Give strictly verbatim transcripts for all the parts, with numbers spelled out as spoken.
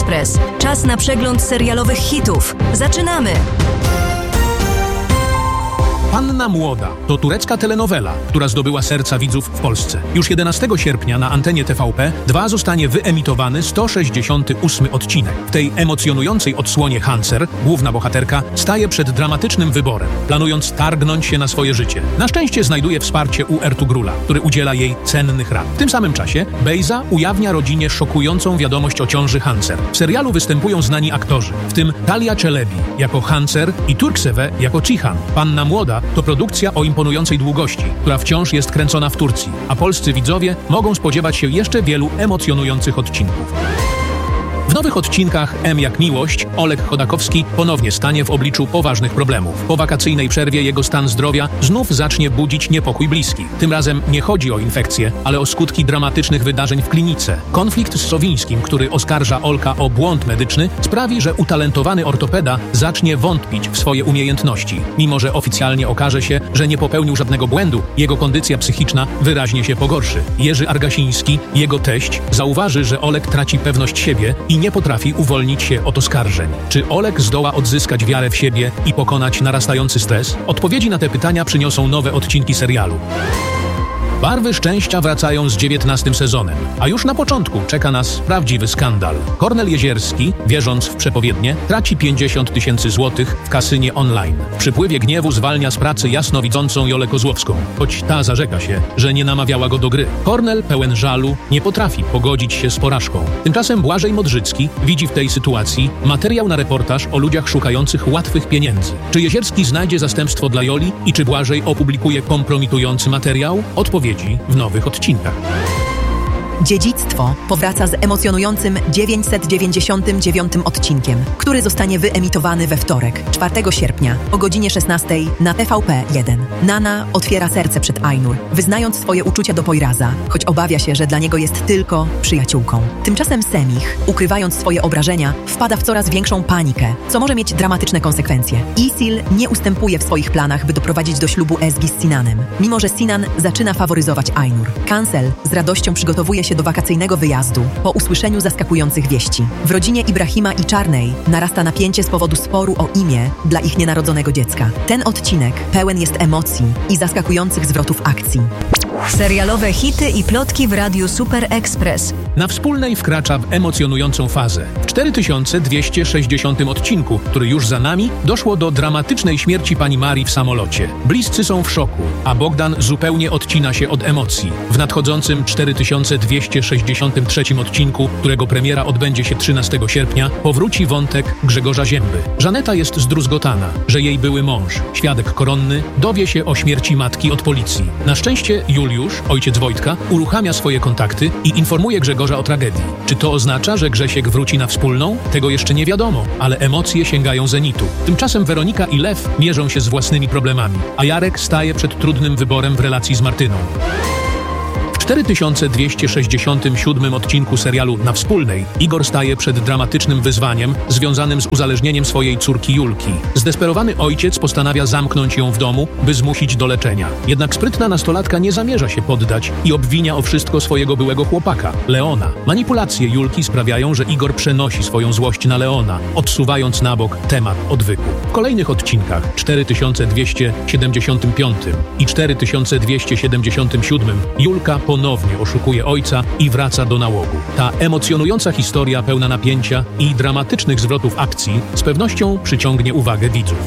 Express. Czas na przegląd serialowych hitów. Zaczynamy! Panna Młoda to turecka telenowela, która zdobyła serca widzów w Polsce. Już jedenastego sierpnia na antenie T V P dwa zostanie wyemitowany sto sześćdziesiąty ósmy odcinek. W tej emocjonującej odsłonie Hanser, główna bohaterka, staje przed dramatycznym wyborem, planując targnąć się na swoje życie. Na szczęście znajduje wsparcie u Ertugrula, który udziela jej cennych rad. W tym samym czasie Bejza ujawnia rodzinie szokującą wiadomość o ciąży Hanser. W serialu występują znani aktorzy, w tym Talia Çelebi jako Hanser i Turkseve jako Cihan. Panna Młoda to produkcja o imponującej długości, która wciąż jest kręcona w Turcji, a polscy widzowie mogą spodziewać się jeszcze wielu emocjonujących odcinków. W nowych odcinkach M jak miłość Oleg Chodakowski ponownie stanie w obliczu poważnych problemów. Po wakacyjnej przerwie jego stan zdrowia znów zacznie budzić niepokój bliskich. Tym razem nie chodzi o infekcję, ale o skutki dramatycznych wydarzeń w klinice. Konflikt z Sowińskim, który oskarża Olka o błąd medyczny, sprawi, że utalentowany ortopeda zacznie wątpić w swoje umiejętności. Mimo że oficjalnie okaże się, że nie popełnił żadnego błędu, jego kondycja psychiczna wyraźnie się pogorszy. Jerzy Argasiński, jego teść, zauważy, że Oleg traci pewność siebie i nie potrafi uwolnić się od oskarżeń. Czy Oleg zdoła odzyskać wiarę w siebie i pokonać narastający stres? Odpowiedzi na te pytania przyniosą nowe odcinki serialu. Barwy szczęścia wracają z dziewiętnastym sezonem, a już na początku czeka nas prawdziwy skandal. Kornel Jezierski, wierząc w przepowiednie, traci pięćdziesiąt tysięcy złotych w kasynie online. W przypływie gniewu zwalnia z pracy jasnowidzącą Jolę Kozłowską, choć ta zarzeka się, że nie namawiała go do gry. Kornel, pełen żalu, nie potrafi pogodzić się z porażką. Tymczasem Błażej Modrzycki widzi w tej sytuacji materiał na reportaż o ludziach szukających łatwych pieniędzy. Czy Jezierski znajdzie zastępstwo dla Joli i czy Błażej opublikuje kompromitujący materiał? Odpowiedzi w nowych odcinkach. Dziedzictwo powraca z emocjonującym dziewięćset dziewięćdziesiątym dziewiątym odcinkiem, który zostanie wyemitowany we wtorek, czwartego sierpnia o godzinie szesnastej na T V P jeden. Nana otwiera serce przed Aynur, wyznając swoje uczucia do Poyraza, choć obawia się, że dla niego jest tylko przyjaciółką. Tymczasem Semih, ukrywając swoje obrażenia, wpada w coraz większą panikę, co może mieć dramatyczne konsekwencje. Isil nie ustępuje w swoich planach, by doprowadzić do ślubu Ezgi z Sinanem, mimo że Sinan zaczyna faworyzować Aynur. Kancel z radością przygotowuje się do wakacyjnego wyjazdu po usłyszeniu zaskakujących wieści. W rodzinie Ibrahima i Czarnej narasta napięcie z powodu sporu o imię dla ich nienarodzonego dziecka. Ten odcinek pełen jest emocji i zaskakujących zwrotów akcji. Serialowe hity i plotki w Radiu Super Express. Na Wspólnej wkracza w emocjonującą fazę. W cztery tysiące dwieście sześćdziesiątym odcinku, który już za nami, doszło do dramatycznej śmierci pani Marii w samolocie. Bliscy są w szoku, a Bogdan zupełnie odcina się od emocji. W nadchodzącym cztery tysiące dwieście sześćdziesiątym trzecim odcinku, którego premiera odbędzie się trzynastego sierpnia, powróci wątek Grzegorza Zięby. Żaneta jest zdruzgotana, że jej były mąż, świadek koronny, dowie się o śmierci matki od policji. Na szczęście Juliusz, ojciec Wojtka, uruchamia swoje kontakty i informuje Grzegorza o tragedii. Czy to oznacza, że Grzesiek wróci na Wspólną? Tego jeszcze nie wiadomo, ale emocje sięgają zenitu. Tymczasem Weronika i Lew mierzą się z własnymi problemami, a Jarek staje przed trudnym wyborem w relacji z Martyną. W cztery tysiące dwieście sześćdziesiątym siódmym odcinku serialu Na Wspólnej Igor staje przed dramatycznym wyzwaniem związanym z uzależnieniem swojej córki Julki. Zdesperowany ojciec postanawia zamknąć ją w domu, by zmusić do leczenia. Jednak sprytna nastolatka nie zamierza się poddać i obwinia o wszystko swojego byłego chłopaka, Leona. Manipulacje Julki sprawiają, że Igor przenosi swoją złość na Leona, odsuwając na bok temat odwyku. W kolejnych odcinkach cztery tysiące dwieście siedemdziesiątym piątym i cztery tysiące dwieście siedemdziesiątym siódmym Julka ponownie oszukuje ojca i wraca do nałogu. Ta emocjonująca historia pełna napięcia i dramatycznych zwrotów akcji z pewnością przyciągnie uwagę widzów.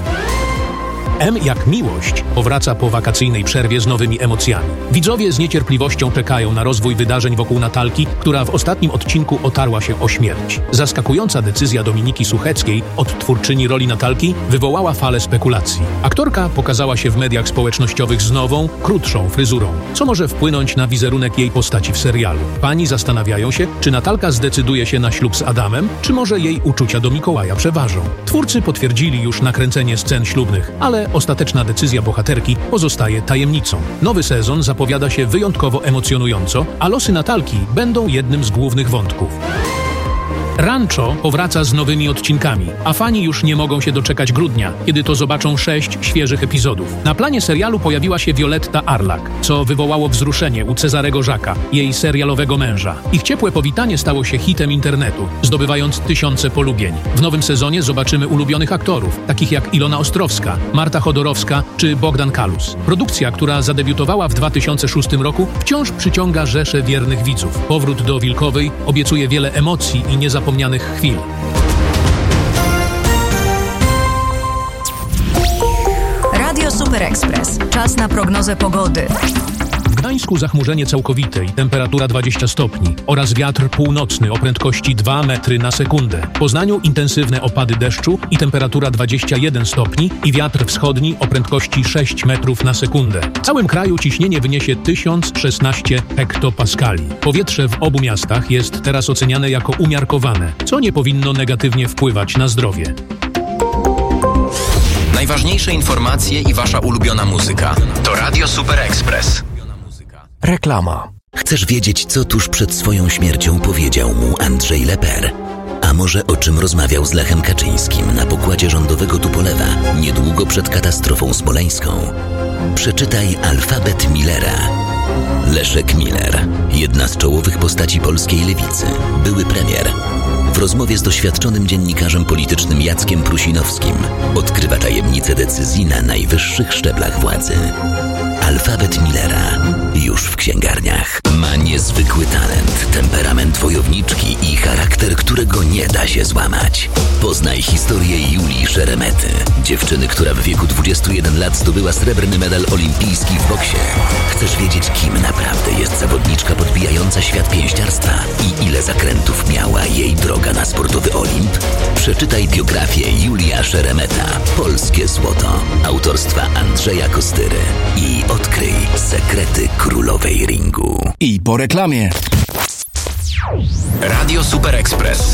M jak miłość powraca po wakacyjnej przerwie z nowymi emocjami. Widzowie z niecierpliwością czekają na rozwój wydarzeń wokół Natalki, która w ostatnim odcinku otarła się o śmierć. Zaskakująca decyzja Dominiki Sucheckiej, odtwórczyni roli Natalki, wywołała falę spekulacji. Aktorka pokazała się w mediach społecznościowych z nową, krótszą fryzurą, co może wpłynąć na wizerunek jej postaci w serialu. Pani zastanawiają się, czy Natalka zdecyduje się na ślub z Adamem, czy może jej uczucia do Mikołaja przeważą. Twórcy potwierdzili już nakręcenie scen ślubnych, ale ostateczna decyzja bohaterki pozostaje tajemnicą. Nowy sezon zapowiada się wyjątkowo emocjonująco, a losy Natalki będą jednym z głównych wątków. Rancho powraca z nowymi odcinkami, a fani już nie mogą się doczekać grudnia, kiedy to zobaczą sześć świeżych epizodów. Na planie serialu pojawiła się Violetta Arlak, co wywołało wzruszenie u Cezarego Żaka, jej serialowego męża. Ich ciepłe powitanie stało się hitem internetu, zdobywając tysiące polubień. W nowym sezonie zobaczymy ulubionych aktorów, takich jak Ilona Ostrowska, Marta Chodorowska czy Bogdan Kalus. Produkcja, która zadebiutowała w dwa tysiące szóstym roku, wciąż przyciąga rzesze wiernych widzów. Powrót do Wilkowej obiecuje wiele emocji i niezapomnianych chwil. Radio Super Express. Czas na prognozę pogody. W Gdańsku zachmurzenie całkowite i temperatura dwadzieścia stopni oraz wiatr północny o prędkości dwa metry na sekundę. W Poznaniu intensywne opady deszczu i temperatura dwadzieścia jeden stopni i wiatr wschodni o prędkości sześć metrów na sekundę. W całym kraju ciśnienie wyniesie tysiąc szesnaście hektopaskali. Powietrze w obu miastach jest teraz oceniane jako umiarkowane, co nie powinno negatywnie wpływać na zdrowie. Najważniejsze informacje i wasza ulubiona muzyka to Radio Super Express. Reklama. Chcesz wiedzieć, co tuż przed swoją śmiercią powiedział mu Andrzej Leper? A może o czym rozmawiał z Lechem Kaczyńskim na pokładzie rządowego Tupolewa niedługo przed katastrofą smoleńską? Przeczytaj Alfabet Millera. Leszek Miller, jedna z czołowych postaci polskiej lewicy, były premier. W rozmowie z doświadczonym dziennikarzem politycznym Jackiem Prusinowskim odkrywa tajemnice decyzji na najwyższych szczeblach władzy. Alfabet Millera już w księgarniach. Ma niezwykły talent, temperament wojowniczki i charakter, którego nie da się złamać. Poznaj historię Julii Szeremety, dziewczyny, która w wieku dwudziestu jeden lat zdobyła srebrny medal olimpijski w boksie. Chcesz wiedzieć, kim naprawdę jest zawodniczka podbijająca świat pięściarstwa i ile zakrętów miała jej droga na sportowy Olimp? Przeczytaj biografię Julia Szeremeta, Polskie Złoto, autorstwa Andrzeja Kostyry i odkryj sekrety królowej ringu. I po reklamie. Radio Super Express.